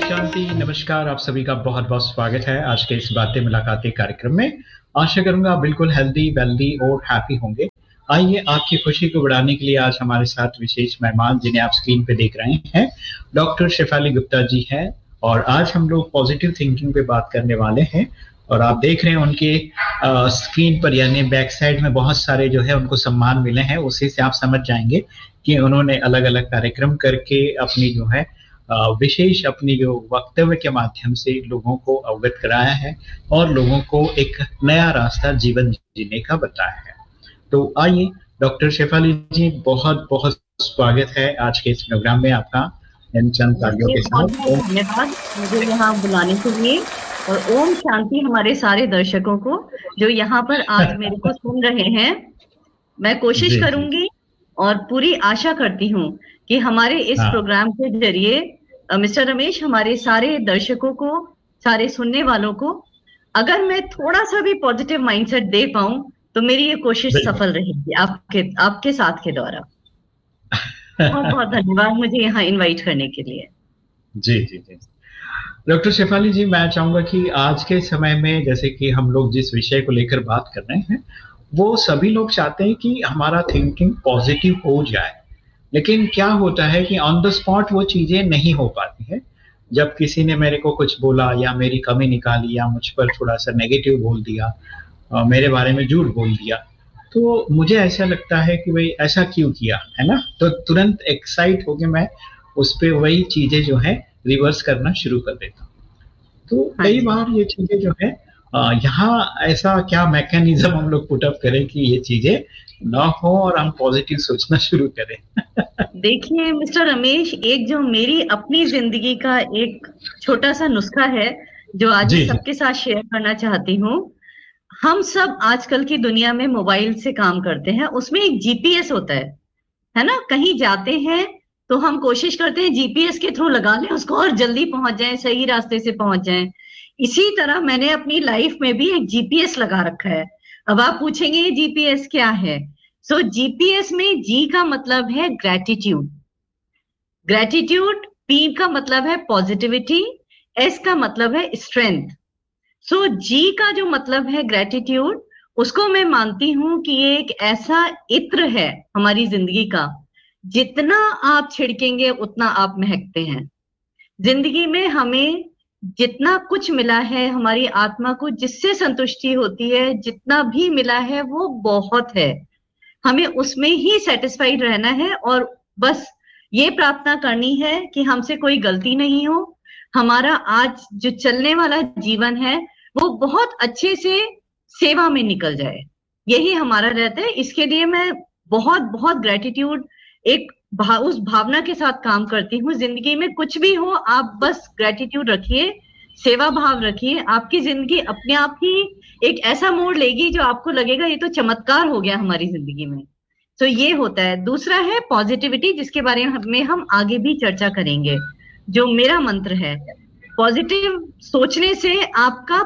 शांति नमस्कार। आप सभी का बहुत बहुत स्वागत है आज के इस बातें मुलाकातें कार्यक्रम में। आशा करूंगा आप बिल्कुल हेल्दी वेल्दी और हैप्पी होंगे। आइए आपकी खुशी को बढ़ाने के लिए आज हमारे साथ विशेष मेहमान जिन्हें आप स्क्रीन पे देख रहे हैं, डॉक्टर शेफाली गुप्ता जी हैं। और आज हम लोग पॉजिटिव थिंकिंग पे बात करने वाले हैं। और आप देख रहे हैं उनके स्क्रीन पर यानी बैक साइड में बहुत सारे जो है उनको सम्मान मिले हैं। उसी से आप समझ जाएंगे कि उन्होंने अलग अलग कार्यक्रम करके अपनी जो है विशेष अपनी जो वक्तव्य के माध्यम से लोगों को अवगत कराया है और लोगों को एक नया रास्ता जीवन जीने का बताया है। तो आइए डॉक्टर शेफाली जी, बहुत बहुत स्वागत है आज के इस प्रोग्राम में आपका इन चंद तालियों के बहुत साथ। बहुत धन्यवाद मुझे यहाँ बुलाने के लिए। और ओम शांति हमारे सारे दर्शकों को जो यहाँ पर आज मेरे को सुन रहे हैं। मैं कोशिश जी जी करूंगी और पूरी आशा करती हूँ कि हमारे इस हाँ प्रोग्राम के जरिए मिस्टर रमेश हमारे सारे दर्शकों को, सारे सुनने वालों को अगर मैं थोड़ा सा भी पॉजिटिव माइंडसेट दे पाऊं तो मेरी ये कोशिश बिल्कुल। सफल रहेगी आपके आपके साथ के द्वारा। बहुत बहुत धन्यवाद मुझे यहाँ इनवाइट करने के लिए। जी जी जी डॉक्टर शेफाली जी, मैं चाहूंगा कि आज के समय में जैसे कि हम लोग जिस विषय को लेकर बात कर रहे हैं वो सभी लोग चाहते हैं कि हमारा थिंकिंग पॉजिटिव हो जाए। लेकिन क्या होता है कि ऑन द स्पॉट वो चीजें नहीं हो पाती है। जब किसी ने मेरे को कुछ बोला या मेरी कमी निकाली या मुझ पर थोड़ा सा नेगेटिव बोल दिया, मेरे बारे में झूठ बोल दिया, तो मुझे ऐसा लगता है कि भाई ऐसा क्यों किया है ना। तो तुरंत एक्साइट होके मैं उस पे वही चीजें जो है रिवर्स करना शुरू कर देता हूँ। तो हाँ कई जी। बार ये चीजें जो है यहाँ ऐसा क्या मैकेनिज्म हम लोग पुटअप करें कि ये चीजें ना हो और हम पॉजिटिव सोचना शुरू करें। देखिए मिस्टर रमेश, एक जो मेरी अपनी जिंदगी का एक छोटा सा नुस्खा है जो आज मैं जी जी सबके साथ शेयर करना चाहती हूँ। हम सब आजकल की दुनिया में मोबाइल से काम करते हैं, उसमें एक जीपीएस होता है ना। कहीं जाते हैं तो हम कोशिश करते हैं जीपीएस के थ्रू लगा लें उसको और जल्दी पहुंच जाएं, सही रास्ते से पहुंच जाएं। इसी तरह मैंने अपनी लाइफ में भी एक जीपीएस लगा रखा है। अब आप पूछेंगे ये जीपीएस क्या है। सो जीपीएस में जी का मतलब है ग्रेटिट्यूड। ग्रेटिट्यूड, पी का मतलब है पॉजिटिविटी, एस का मतलब है स्ट्रेंथ। सो जी का जो मतलब है ग्रेटिट्यूड, उसको मैं मानती हूं कि ये एक ऐसा इत्र है हमारी जिंदगी का। जितना आप छिड़केंगे उतना आप महकते हैं। जिंदगी में हमें जितना कुछ मिला है, हमारी आत्मा को जिससे संतुष्टि होती है, जितना भी मिला है वो बहुत है। हमें उसमें ही सेटिस्फाइड रहना है और बस ये प्रार्थना करनी है कि हमसे कोई गलती नहीं हो। हमारा आज जो चलने वाला जीवन है वो बहुत अच्छे से सेवा में निकल जाए, यही हमारा रहता है। इसके लिए मैं बहुत बहुत ग्रेटिट्यूड, एक उस भावना के साथ काम करती हूँ। जिंदगी में कुछ भी हो आप बस ग्रेटिट्यूड रखिए, सेवा भाव रखिए, आपकी जिंदगी अपने आप ही एक ऐसा मोड़ लेगी जो आपको लगेगा ये तो चमत्कार हो गया हमारी जिंदगी में। तो ये होता है। दूसरा है पॉजिटिविटी, जिसके बारे में हम आगे भी चर्चा करेंगे। जो मेरा मंत्र है, पॉजिटिव सोचने से आपका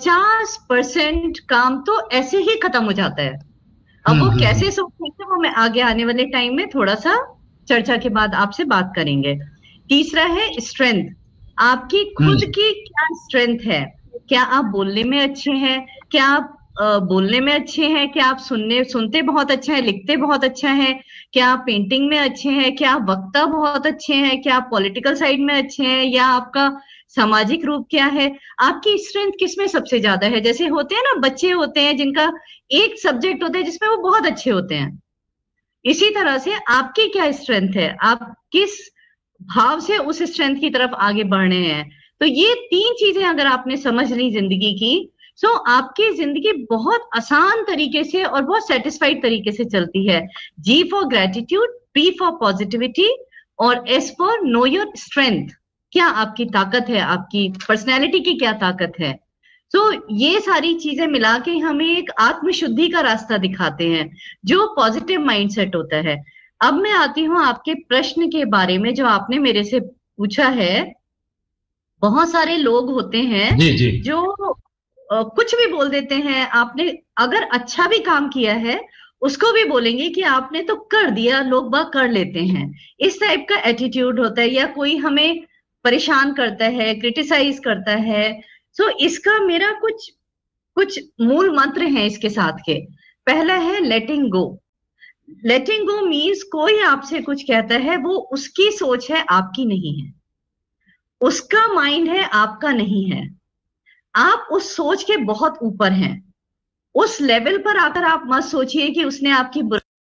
50% काम तो ऐसे ही खत्म हो जाता है। अब वो हम्म। कैसे सोचेंगे वो मैं आगे आने वाले टाइम में थोड़ा सा चर्चा के बाद आपसे बात करेंगे। तीसरा है स्ट्रेंथ। आपकी खुद हम्म की क्या स्ट्रेंथ है? क्या आप बोलने में अच्छे हैं? क्या आप बोलने में अच्छे हैं? क्या आप सुनते बहुत अच्छा है, लिखते बहुत अच्छा है? क्या आप पेंटिंग में अच्छे हैं? क्या आप वक्ता बहुत अच्छे हैं? क्या आप पॉलिटिकल साइड में अच्छे हैं? या आपका सामाजिक रूप क्या है? आपकी स्ट्रेंथ किसमें सबसे ज्यादा है? जैसे होते हैं ना, बच्चे होते हैं जिनका एक सब्जेक्ट होता है जिसमें वो बहुत अच्छे होते हैं। इसी तरह से आपकी क्या स्ट्रेंथ है? आप किस भाव से उस स्ट्रेंथ की तरफ आगे बढ़ रहे हैं? तो ये तीन चीजें अगर आपने समझ ली जिंदगी की, तो आपकी जिंदगी बहुत आसान तरीके से और बहुत सेटिस्फाइड तरीके से चलती है। जी for gratitude, P for positivity और S for know your strength. क्या आपकी ताकत है? आपकी पर्सनैलिटी की क्या ताकत है? तो ये सारी चीजें मिला के हमें एक आत्मशुद्धि का रास्ता दिखाते हैं जो पॉजिटिव माइंडसेट होता है। अब मैं आती हूँ आपके प्रश्न के बारे में जो आपने मेरे से पूछा है। बहुत सारे लोग होते हैं जी जी जो कुछ भी बोल देते हैं। आपने अगर अच्छा भी काम किया है उसको भी बोलेंगे कि आपने तो कर दिया, लोग बाग कर लेते हैं। इस टाइप का एटीट्यूड होता है। या कोई हमें परेशान करता है, क्रिटिसाइज करता है। सो इसका मेरा कुछ कुछ मूल मंत्र हैं इसके साथ के। पहला है लेटिंग गो। लेटिंग गो मीन्स कोई आपसे कुछ कहता है, वो उसकी सोच है, आपकी नहीं है। उसका माइंड है, आपका नहीं है। आप उस सोच के बहुत ऊपर हैं। उस लेवल पर आकर आप मत सोचिए कि उसने आपकी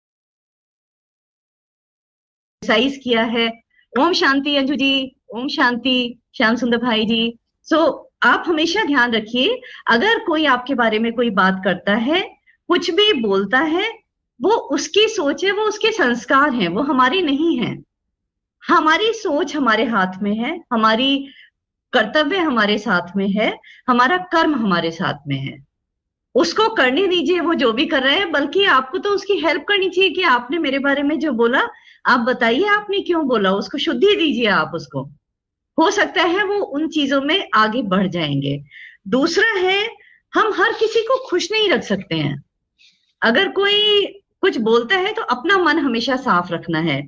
बुराई किया है। ओम शांति अंजू जी, ओम शांति श्याम सुंदर भाई जी। सो आप हमेशा ध्यान रखिए, अगर कोई आपके बारे में कोई बात करता है, कुछ भी बोलता है, वो उसकी सोच है, वो उसके संस्कार हैं, वो हमारे नहीं हैं। हमारी सोच हमारे हाथ में है, हमारी कर्तव्य हमारे साथ में है, हमारा कर्म हमारे साथ में है। उसको करने दीजिए वो जो भी कर रहा है, बल्कि आपको तो उसकी हेल्प करनी चाहिए कि आपने मेरे बारे में जो बोला, आप बताइए आपने क्यों बोला, उसको शुद्धि दीजिए आप उसको। हो सकता है वो उन चीजों में आगे बढ़ जाएंगे। दूसरा है, हम हर किसी को खुश नहीं रख सकते हैं। अगर कोई कुछ बोलता है तो अपना मन हमेशा साफ रखना है।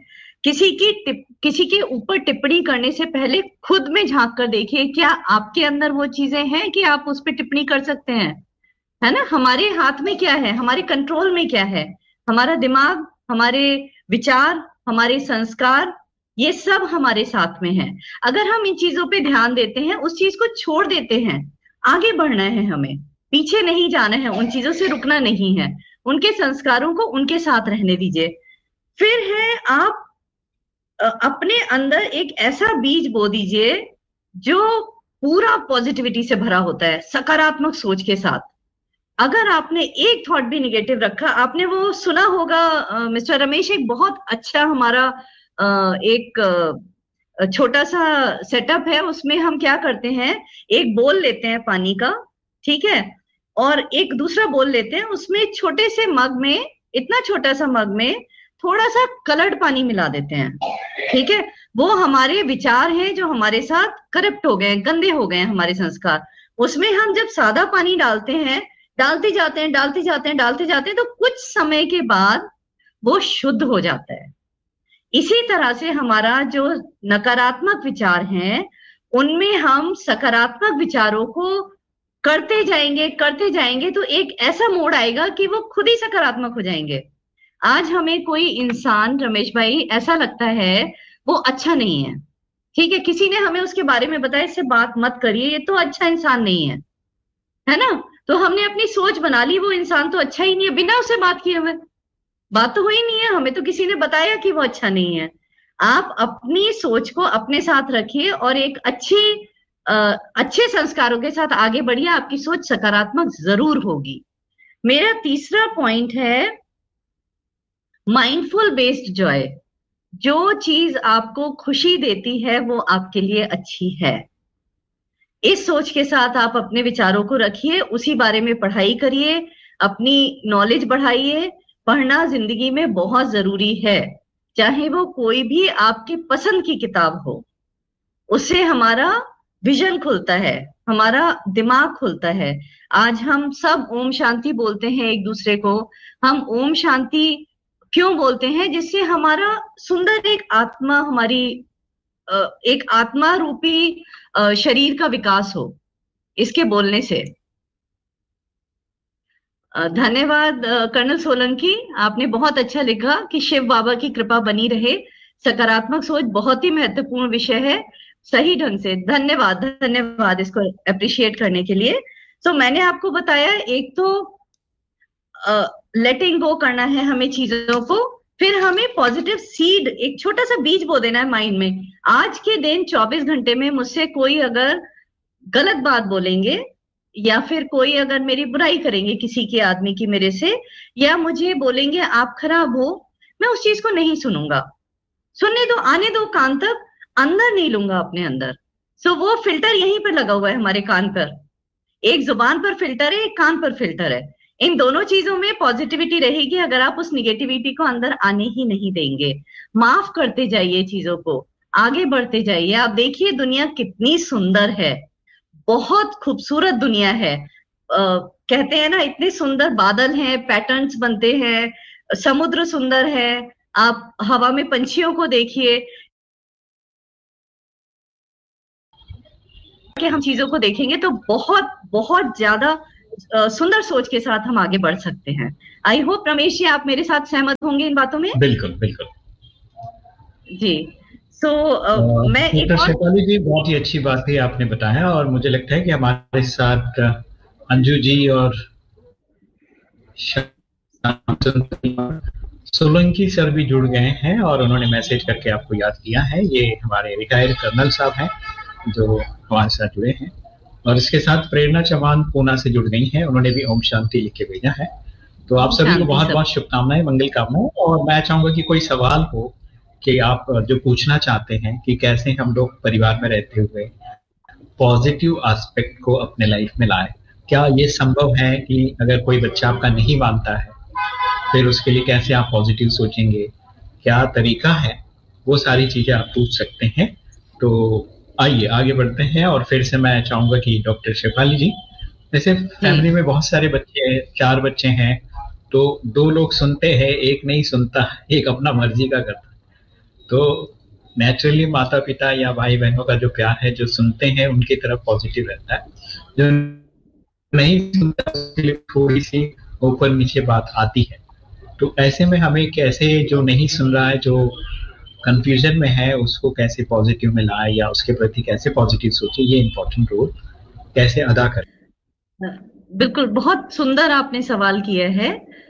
किसी के ऊपर टिप्पणी करने से पहले खुद में झांक कर देखिए, क्या आपके अंदर वो चीजें हैं कि आप उस पर टिप्पणी कर सकते हैं। है ना, हमारे हाथ में क्या है, हमारे कंट्रोल में क्या है, हमारा दिमाग, हमारे विचार, हमारे संस्कार, ये सब हमारे साथ में है। अगर हम इन चीजों पे ध्यान देते हैं, उस चीज को छोड़ देते हैं, आगे बढ़ना है हमें, पीछे नहीं जाना है, उन चीजों से रुकना नहीं है, उनके संस्कारों को उनके साथ रहने दीजिए। फिर है, आप अपने अंदर एक ऐसा बीज बो दीजिए जो पूरा पॉजिटिविटी से भरा होता है, सकारात्मक सोच के साथ। अगर आपने एक थॉट भी निगेटिव रखा, आपने वो सुना होगा मिस्टर रमेश, एक बहुत अच्छा हमारा एक छोटा सा सेटअप है, उसमें हम क्या करते हैं, एक बोल लेते हैं पानी का, ठीक है, और एक दूसरा बोल लेते हैं, उसमें छोटे से मग में, इतना छोटा सा मग में थोड़ा सा कलर्ड पानी मिला देते हैं, ठीक है। वो हमारे विचार हैं जो हमारे साथ करप्ट हो गए, गंदे हो गए हैं हमारे संस्कार। उसमें हम जब सादा पानी डालते हैं, डालते जाते हैं, डालते जाते हैं, डालते जाते हैं, तो कुछ समय के बाद वो शुद्ध हो जाता है। इसी तरह से हमारा जो नकारात्मक विचार हैं, उनमें हम सकारात्मक विचारों को करते जाएंगे तो एक ऐसा मोड़ आएगा कि वो खुद ही सकारात्मक हो जाएंगे। आज हमें कोई इंसान, रमेश भाई, ऐसा लगता है वो अच्छा नहीं है, ठीक है, किसी ने हमें उसके बारे में बताया इससे बात मत करिए, ये तो अच्छा इंसान नहीं है ना, तो हमने अपनी सोच बना ली वो इंसान तो अच्छा ही नहीं है, बिना उससे बात किए हुए। बात तो हुई नहीं है, हमें तो किसी ने बताया कि वो अच्छा नहीं है। आप अपनी सोच को अपने साथ रखिए और एक अच्छे संस्कारों के साथ आगे बढ़िए, आपकी सोच सकारात्मक जरूर होगी। मेरा तीसरा पॉइंट है माइंडफुल बेस्ड जॉय। जो चीज आपको खुशी देती है वो आपके लिए अच्छी है। इस सोच के साथ आप अपने विचारों को रखिए, उसी बारे में पढ़ाई करिए, अपनी नॉलेज बढ़ाइए। पढ़ना जिंदगी में बहुत जरूरी है, चाहे वो कोई भी आपकी पसंद की किताब हो। उससे हमारा विजन खुलता है, हमारा दिमाग खुलता है। आज हम सब ओम शांति बोलते हैं एक दूसरे को। हम ओम शांति क्यों बोलते हैं? जिससे हमारा सुंदर एक आत्मा, हमारी एक आत्मा रूपी शरीर का विकास हो इसके बोलने से। धन्यवाद कर्नल सोलंकी, आपने बहुत अच्छा लिखा कि शिव बाबा की कृपा बनी रहे। सकारात्मक सोच बहुत ही महत्वपूर्ण विषय है, सही ढंग से। धन्यवाद, धन्यवाद इसको अप्रिशिएट करने के लिए। तो मैंने आपको बताया, एक तो लेटिंग गो करना है हमें चीजों को, फिर हमें पॉजिटिव सीड, एक छोटा सा बीज बो देना है माइंड में। आज के दिन 24 घंटे में मुझसे कोई अगर गलत बात बोलेंगे, या फिर कोई अगर मेरी बुराई करेंगे किसी के आदमी की मेरे से, या मुझे बोलेंगे आप खराब हो, मैं उस चीज को नहीं सुनूंगा। सुनने दो, आने दो कान तक, अंदर नहीं लूंगा अपने अंदर। सो वो फिल्टर यहीं पर लगा हुआ है हमारे कान पर। एक जुबान पर फिल्टर है, एक कान पर फिल्टर है। इन दोनों चीजों में पॉजिटिविटी रहेगी अगर आप उस निगेटिविटी को अंदर आने ही नहीं देंगे। माफ करते जाइए चीजों को, आगे बढ़ते जाइए। आप देखिए दुनिया कितनी सुंदर है, बहुत खूबसूरत दुनिया है। कहते हैं ना, इतने सुंदर बादल हैं, पैटर्न्स बनते हैं, समुद्र सुंदर है, आप हवा में पंछियों को देखिए, करके हम चीजों को देखेंगे तो बहुत बहुत ज्यादा सुंदर सोच के साथ हम आगे बढ़ सकते हैं। आई होप रमेश जी आप मेरे साथ सहमत होंगे इन बातों में। बिल्कुल बिल्कुल। जी। सो मैं एक डॉक्टर और शेफाली जी, बहुत ही अच्छी बात है आपने बताया, और मुझे लगता है कि हमारे साथ अंजू जी और सोलंकी सर भी जुड़ गए हैं, और उन्होंने मैसेज करके आपको याद किया है। ये हमारे रिटायर्ड कर्नल साहब हैं जो हमारे साथ जुड़े हैं, और इसके साथ प्रेरणा चौहान पूना से जुड़ गई हैं, उन्होंने भी ओम शांति लिख के भेजा है। तो आप सभी को शांति बहुत सब। बहुत शुभकामनाएं, मंगल कामनाएं। और मैं चाहूंगा कि कोई सवाल हो कि आप जो पूछना चाहते हैं कि कैसे हम लोग परिवार में रहते हुए पॉजिटिव एस्पेक्ट को अपने लाइफ में लाएं। क्या ये संभव है कि अगर कोई बच्चा आपका नहीं मानता है, फिर उसके लिए कैसे आप पॉजिटिव सोचेंगे, क्या तरीका है, वो सारी चीजें आप पूछ सकते हैं। तो आइए आगे बढ़ते हैं, और फिर से मैं चाहूंगा कि डॉक्टर शेफाली जी, जैसे जी फैमिली में बहुत सारे बच्चे हैं, 4 बच्चे हैं, तो 2 लोग सुनते हैं, एक नहीं सुनता, एक अपना मर्जी का करता है। तो नेचुरली माता पिता या भाई बहनों का जो प्यार है, जो सुनते हैं उनकी तरफ पॉजिटिव रहता है, जो नहीं सुनता उसके लिए थोड़ी सी ऊपर नीचे बात आती है। तो ऐसे में हमें कैसे, जो नहीं सुन रहा है, जो कंफ्यूजन में है, उसको कैसे पॉजिटिव में लाए, या उसके प्रति कैसे पॉजिटिव सोचे, ये इंपॉर्टेंट रोल कैसे अदा करें। बिल्कुल, बहुत सुंदर आपने सवाल किया है।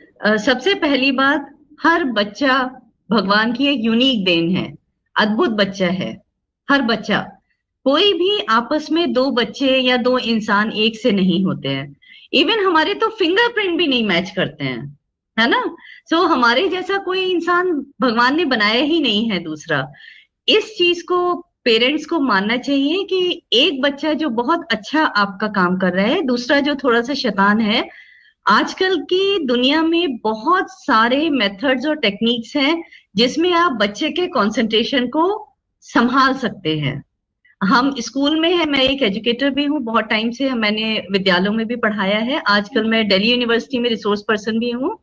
सबसे पहली बात, हर बच्चा भगवान की एक यूनिक देन है, अद्भुत बच्चा है हर बच्चा। कोई भी आपस में दो बच्चे या दो इंसान एक से नहीं होते हैं। इवन हमारे तो फिंगरप्रिंट भी नहीं मैच करते हैं, है ना। सो हमारे जैसा कोई इंसान भगवान ने बनाया ही नहीं है दूसरा। इस चीज को पेरेंट्स को मानना चाहिए कि एक बच्चा जो बहुत अच्छा आपका काम कर रहा है, दूसरा जो थोड़ा सा शैतान है। आजकल की दुनिया में बहुत सारे मेथड्स और टेक्निक्स हैं जिसमें आप बच्चे के कंसंट्रेशन को संभाल सकते हैं। हम स्कूल में है, मैं एक एजुकेटर भी हूँ, बहुत टाइम से मैंने विद्यालयों में भी पढ़ाया है, आजकल मैं दिल्ली यूनिवर्सिटी में रिसोर्स पर्सन भी हूँ।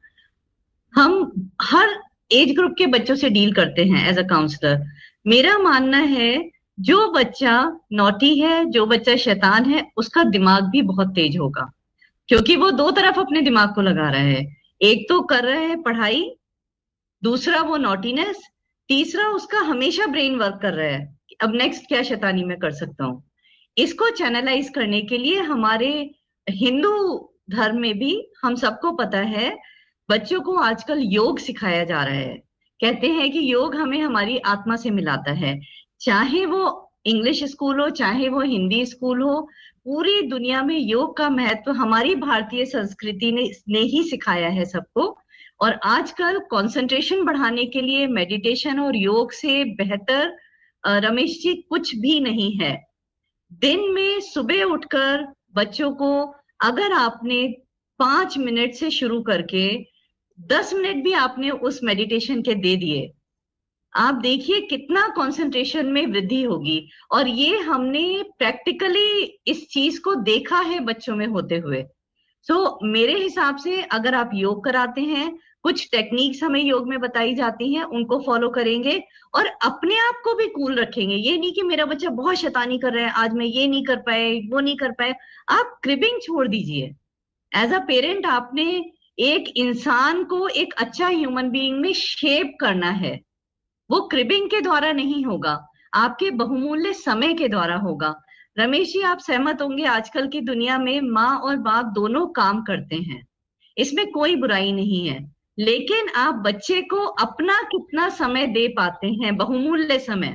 हम हर एज ग्रुप के बच्चों से डील करते हैं एज अ काउंसलर। मेरा मानना है जो बच्चा नॉटी है, जो बच्चा शैतान है, उसका दिमाग भी बहुत तेज होगा, क्योंकि वो दो तरफ अपने दिमाग को लगा रहा है। एक तो कर रहा है पढ़ाई, दूसरा वो नॉटीनेस, तीसरा उसका हमेशा ब्रेन वर्क कर रहा है कि अब नेक्स्ट क्या शैतानी मैं कर सकता हूँ। इसको चैनलाइज करने के लिए हमारे हिंदू धर्म में भी हम सबको पता है, बच्चों को आजकल योग सिखाया जा रहा है। कहते हैं कि योग हमें हमारी आत्मा से मिलाता है। चाहे वो इंग्लिश स्कूल हो, चाहे वो हिंदी स्कूल हो, पूरी दुनिया में योग का महत्व हमारी भारतीय संस्कृति ने ही सिखाया है सबको। और आजकल कंसंट्रेशन बढ़ाने के लिए मेडिटेशन और योग से बेहतर रमेश जी कुछ भी नहीं है। दिन में सुबह उठकर बच्चों को अगर आपने 5 मिनट से शुरू करके 10 मिनट भी आपने उस मेडिटेशन के दे दिए, आप देखिए कितना कंसंट्रेशन में वृद्धि होगी। और ये हमने प्रैक्टिकली इस चीज को देखा है बच्चों में होते हुए। मेरे हिसाब से अगर आप योग कराते हैं, कुछ टेक्निक्स हमें योग में बताई जाती हैं, उनको फॉलो करेंगे और अपने आप को भी कूल रखेंगे। ये नहीं कि मेरा बच्चा बहुत शैतानी कर रहा है, आज मैं ये नहीं कर पाए, वो नहीं कर पाए। आप क्रिबिंग छोड़ दीजिए। एज अ पेरेंट आपने एक इंसान को एक अच्छा ह्यूमन बीइंग में शेप करना है। वो क्रिबिंग के द्वारा नहीं होगा, आपके बहुमूल्य समय के द्वारा होगा। रमेश जी आप सहमत होंगे, आजकल की दुनिया में माँ और बाप दोनों काम करते हैं, इसमें कोई बुराई नहीं है। लेकिन आप बच्चे को अपना कितना समय दे पाते हैं, बहुमूल्य समय,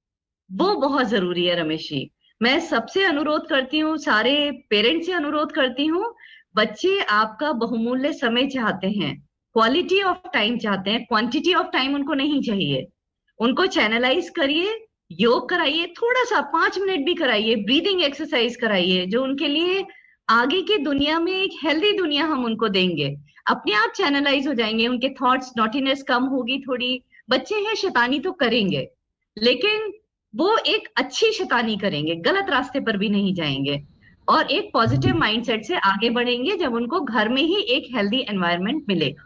वो बहुत जरूरी है रमेश जी। मैं सबसे अनुरोध करती हूँ, सारे पेरेंट्स से अनुरोध करती हूँ, बच्चे आपका बहुमूल्य समय चाहते हैं, क्वालिटी ऑफ टाइम चाहते हैं, क्वांटिटी ऑफ टाइम उनको नहीं चाहिए। उनको चैनलाइज करिए, योग कराइए, थोड़ा सा 5 मिनट भी कराइए, ब्रीदिंग एक्सरसाइज कराइए, जो उनके लिए आगे की दुनिया में एक हेल्दी दुनिया हम उनको देंगे। अपने आप चैनलाइज हो जाएंगे, उनके थॉट्स, नॉटीनेस कम होगी थोड़ी। बच्चे हैं, शैतानी तो करेंगे, लेकिन वो एक अच्छी शैतानी करेंगे, गलत रास्ते पर भी नहीं जाएंगे और एक पॉजिटिव माइंडसेट से आगे बढ़ेंगे जब उनको घर में ही एक हेल्दी एनवायरनमेंट मिलेगा।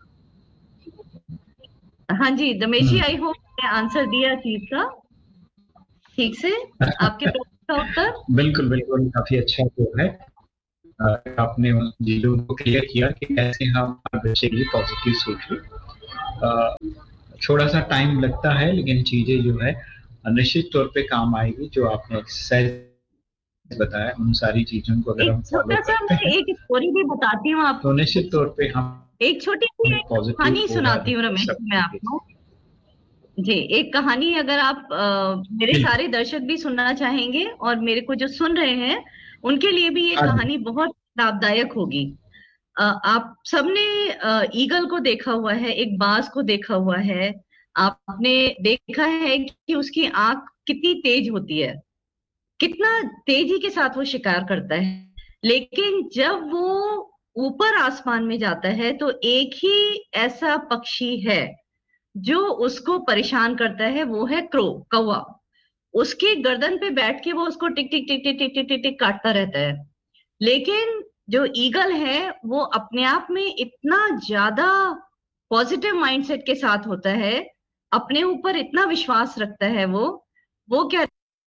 हाँ जी रमेश जी, आई होप मैंने आंसर दिया चीज का ठीक से आपके पास। इसका उत्तर? बिल्कुल बिल्कुल, काफी अच्छा जो है आपने उन चीजों को क्लियर किया कि कैसे हम हर बच्चे के लिए पॉजिटिव सोचें। थोड़ा सा टाइम लगता है, लेकिन चीजें जो है निश्चित तौर पे काम आएगी। जो आपने एक्सरसाइज बताया, उन सारी चीजों को अगर एक हम फॉलो छोटा सा करते मैं हैं एक स्टोरी भी बताती हूँ तो आपको। निश्चित तौर पे हम एक छोटी सी एक पॉजिटिव कहानी पूरा सुनाती हूँ रमेश सब जी मैं तरीके से। आपको। जी, एक कहानी, अगर आप मेरे बिल्कुल। सारे दर्शक भी सुनना चाहेंगे और मेरे को जो सुन रहे हैं उनके लिए भी ये हाँ जी। कहानी बहुत लाभदायक होगी। आप सबने ईगल को देखा हुआ है, एक बाज को देखा हुआ है। आपने देखा है कि उसकी आंख कितनी तेज होती है, कितना तेजी के साथ वो शिकार करता है। लेकिन जब वो ऊपर आसमान में जाता है तो एक ही ऐसा पक्षी है जो उसको परेशान करता है, वो है क्रो, कौवा। उसकी गर्दन पे बैठ के वो उसको टिक टिक टिक टिक टिक टिक टिक टिक काटता रहता है। लेकिन जो ईगल है वो अपने आप में इतना ज्यादा पॉजिटिव माइंडसेट के साथ होता है, अपने ऊपर इतना विश्वास रखता है। वो क्या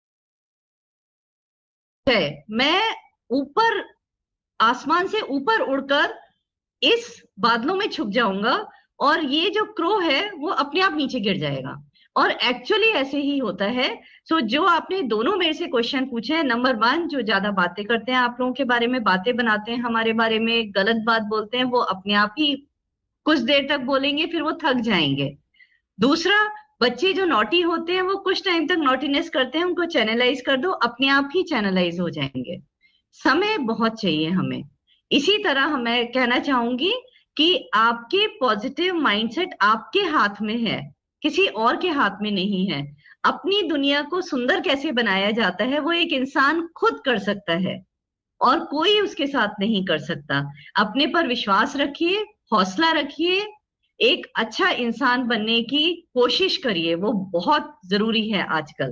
है, मैं ऊपर, आसमान से ऊपर उड़कर इस बादलों में छुप जाऊंगा और ये जो क्रो है वो अपने आप नीचे गिर जाएगा। और एक्चुअली ऐसे ही होता है। सो जो आपने दोनों मेरे से क्वेश्चन पूछे हैं, नंबर वन, जो ज्यादा बातें करते हैं आप लोगों के बारे में, बातें बनाते हैं हमारे बारे में, गलत बात बोलते हैं, वो अपने आप ही कुछ देर तक बोलेंगे फिर वो थक जाएंगे। दूसरा, बच्चे जो नॉटी होते हैं वो कुछ टाइम तक नॉटीनेस करते हैं, उनको चैनलाइज कर दो, अपने आप ही चैनलाइज हो जाएंगे। समय बहुत चाहिए हमें। इसी तरह मैं कहना चाहूंगी कि आपके पॉजिटिव माइंडसेट आपके हाथ में है, किसी और के हाथ में नहीं है। अपनी दुनिया को सुंदर कैसे बनाया जाता है वो एक इंसान खुद कर सकता है और कोई उसके साथ नहीं कर सकता। अपने पर विश्वास रखिए, हौसला रखिए, एक अच्छा इंसान बनने की कोशिश करिए, वो बहुत जरूरी है आजकल।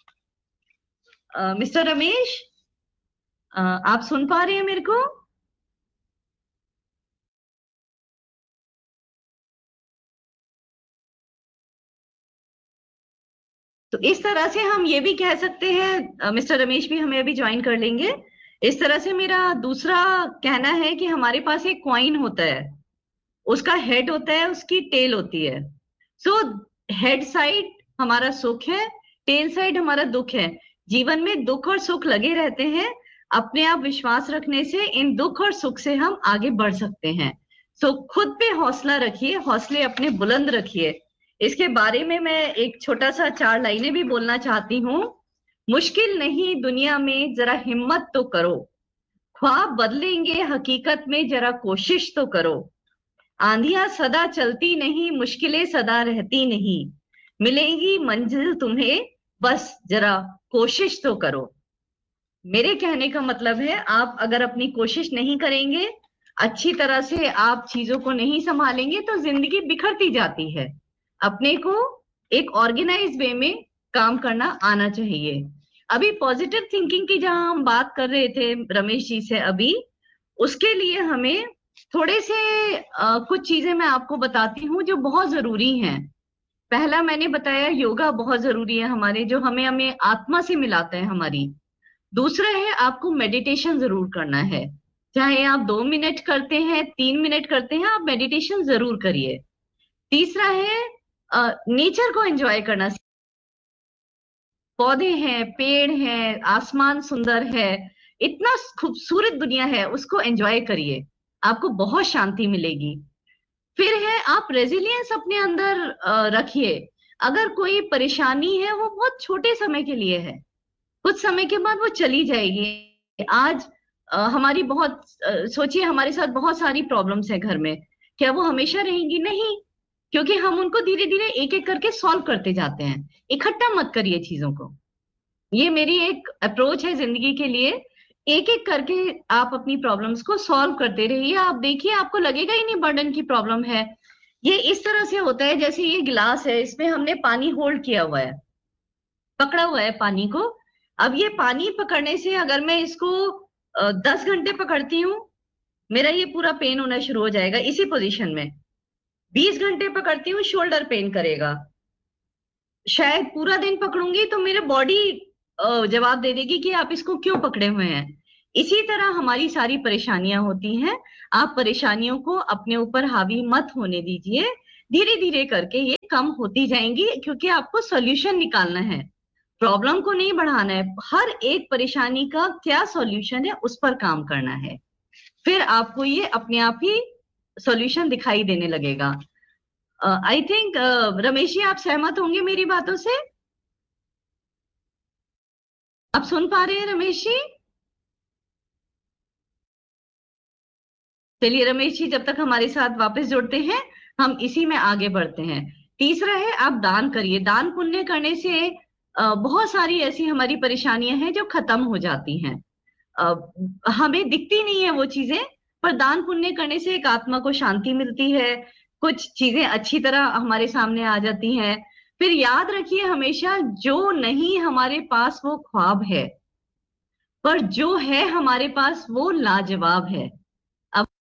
मिस्टर रमेश, आप सुन पा रहे हैं मेरे को? तो इस तरह से हम ये भी कह सकते हैं, मिस्टर रमेश भी हमें अभी ज्वाइन कर लेंगे। इस तरह से मेरा दूसरा कहना है कि हमारे पास एक कॉइन होता है, उसका हेड होता है, उसकी टेल होती है। सो हेड साइड हमारा सुख है, टेल साइड हमारा दुख है। जीवन में दुख और सुख लगे रहते हैं। अपने आप विश्वास रखने से इन दुख और सुख से हम आगे बढ़ सकते हैं। सो खुद पे हौसला रखिए, हौसले अपने बुलंद रखिए। इसके बारे में मैं एक छोटा सा चार लाइनें भी बोलना चाहती हूँ। मुश्किल नहीं दुनिया में, जरा हिम्मत तो करो। ख्वाब बदलेंगे हकीकत में, जरा कोशिश तो करो। आंधियां सदा चलती नहीं, मुश्किलें सदा रहती नहीं। मिलेगी मंजिल तुम्हें, बस जरा कोशिश तो करो। मेरे कहने का मतलब है, आप अगर अपनी कोशिश नहीं करेंगे, अच्छी तरह से आप चीजों को नहीं संभालेंगे तो जिंदगी बिखरती जाती है। अपने को एक ऑर्गेनाइज वे में काम करना आना चाहिए। अभी पॉजिटिव थिंकिंग की जहां हम बात कर रहे थे रमेश जी से अभी, उसके लिए हमें थोड़े से कुछ चीजें मैं आपको बताती हूँ जो बहुत जरूरी हैं। पहला मैंने बताया, योगा बहुत जरूरी है हमारे, जो हमें हमें आत्मा से मिलाता है हमारी। दूसरा है, आपको मेडिटेशन जरूर करना है। चाहे आप 2 मिनट करते हैं, 3 मिनट करते हैं, आप मेडिटेशन जरूर करिए। तीसरा है, नेचर को एंजॉय करना। पौधे हैं, पेड़ हैं, आसमान सुंदर है, इतना खूबसूरत दुनिया है, उसको एंजॉय करिए, आपको बहुत शांति मिलेगी। फिर है, आप रेजिलियंस अपने अंदर रखिए। अगर कोई परेशानी है वो बहुत छोटे समय के लिए है, कुछ समय के बाद वो चली जाएगी। आज हमारी बहुत सोचिए, हमारे साथ बहुत सारी प्रॉब्लम्स है घर में, क्या वो हमेशा रहेंगी? नहीं, क्योंकि हम उनको धीरे धीरे एक एक करके सॉल्व करते जाते हैं। इकट्ठा मत करिए चीजों को, ये मेरी एक अप्रोच है जिंदगी के लिए। एक एक करके आप अपनी प्रॉब्लम्स को सॉल्व करते रहिए। आप देखिए, आपको लगेगा ही नहीं बर्डन की प्रॉब्लम है। ये इस तरह से होता है जैसे ये गिलास है, इसमें हमने पानी होल्ड किया हुआ है, पकड़ा हुआ है पानी को। अब ये पानी पकड़ने से अगर मैं इसको 10 घंटे पकड़ती हूँ, मेरा ये पूरा पेन होना शुरू हो जाएगा इसी पोजीशन में। 20 घंटे पकड़ती हूँ, शोल्डर पेन करेगा। शायद पूरा दिन पकड़ूंगी तो मेरे बॉडी जवाब दे देगी कि आप इसको क्यों पकड़े हुए हैं। इसी तरह हमारी सारी परेशानियां होती हैं। आप परेशानियों को अपने ऊपर हावी मत होने दीजिए, धीरे धीरे करके ये कम होती जाएंगी, क्योंकि आपको सॉल्यूशन निकालना है, प्रॉब्लम को नहीं बढ़ाना है। हर एक परेशानी का क्या सॉल्यूशन है उस पर काम करना है, फिर आपको ये अपने आप ही सॉल्यूशन दिखाई देने लगेगा। आई थिंक रमेश जी आप सहमत होंगे मेरी बातों से? आप सुन पा रहे हैं रमेश जी? चलिए रमेश जी जब तक हमारे साथ वापस जुड़ते हैं, हम इसी में आगे बढ़ते हैं। तीसरा है, आप दान करिए। दान पुण्य करने से बहुत सारी ऐसी हमारी परेशानियां हैं जो खत्म हो जाती हैं। हमें दिखती नहीं है वो चीजें, पर दान पुण्य करने से एक आत्मा को शांति मिलती है, कुछ चीजें अच्छी तरह हमारे सामने आ जाती हैं। फिर याद रखिए हमेशा, जो नहीं हमारे पास वो ख्वाब है, पर जो है हमारे पास वो लाजवाब है। अब